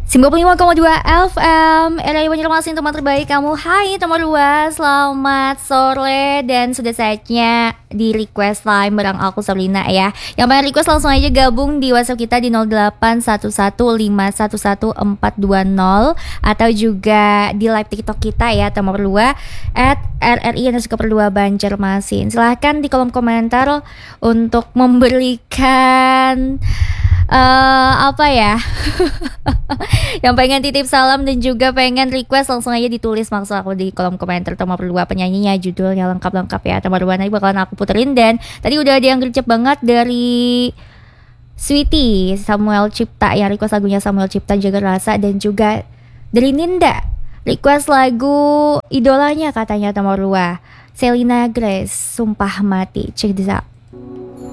95,2 FM RRI Banjarmasin, teman terbaik kamu. Hai teman luas, selamat sore. Dan sudah saatnya di request line bareng aku Sabrina ya. Yang pengen request langsung aja gabung di WhatsApp kita di 0811511420, atau juga di live TikTok kita ya teman berdua @RRI_berdua Banjarmasin. Silahkan di kolom komentar untuk memberikan apa ya yang pengen titip salam dan juga pengen request, langsung aja ditulis maksud aku di kolom komentar. Teman berdua penyanyinya, judulnya lengkap-lengkap ya teman berdua, nanti bakalan aku puterin. Dan tadi udah ada yang gercep banget dari Sweetie Samuel Cipta yang request lagunya Samuel Cipta Jaga Rasa, dan juga dari Ninda request lagu idolanya katanya teman berdua, Selena Grace Sumpah Mati. Check this out.